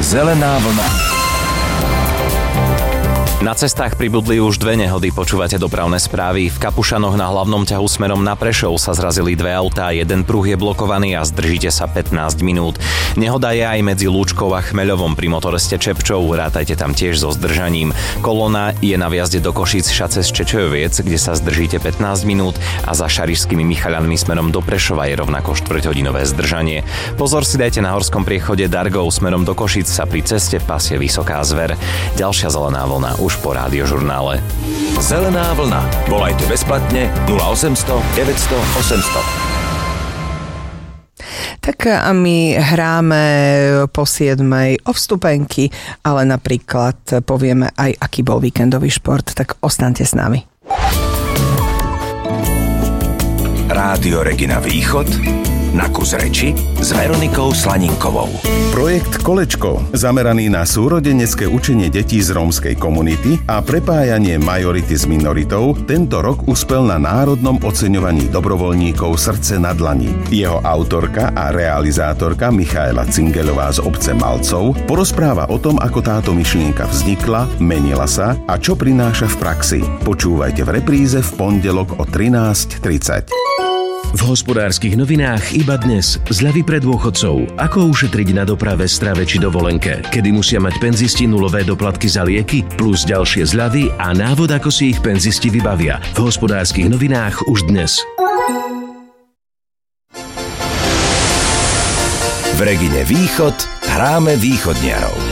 Zelená vlna. Na cestách pribudli už 2 nehody, počúvate dopravné správy. V Kapušanoch na hlavnom ťahu smerom na Prešov sa zrazili 2 autá, jeden pruh je blokovaný a zdržíte sa 15 minút. Nehoda je aj medzi Lúčkou a Chmeľovom pri motoreste Čepčov, rátajte tam tiež so zdržaním. Kolóna je na viazde do Košíc šace z Čečojoviec, kde sa zdržíte 15 minút a za Šarišskými Michaľanmi smerom do Prešova je rovnako 4-hodinové zdržanie. Pozor si dajte na horskom priechode Dargov smerom do Košíc sa pri ceste pasie Vysoká Zver. Ďalšia zelená vlna už po rádiožurnále. Zelená vlna. Volajte bezplatne 0800 900 800. Tak a my hráme po 7:00 o vstupenky, ale napríklad povieme aj, aký bol víkendový šport, tak ostaňte s nami. Rádio Regina Východ na kus reči s Veronikou Slaninkovou. Projekt Kolečko, zameraný na súrodenecké učenie detí z rómskej komunity a prepájanie majority s minoritou, tento rok uspel na národnom oceňovaní dobrovoľníkov Srdce na dlani. Jeho autorka a realizátorka Michaela Cingeľová z obce Malcov porozpráva o tom, ako táto myšlienka vznikla, menila sa a čo prináša v praxi. Počúvajte v repríze v pondelok o 13:30. V Hospodárskych novinách iba dnes zľavy pre dôchodcov. Ako ušetriť na doprave, strave či dovolenke? Kedy musia mať penzisti nulové doplatky za lieky? Plus ďalšie zľavy a návod, ako si ich penzisti vybavia. V Hospodárskych novinách už dnes. V Regine Východ hráme východniarov.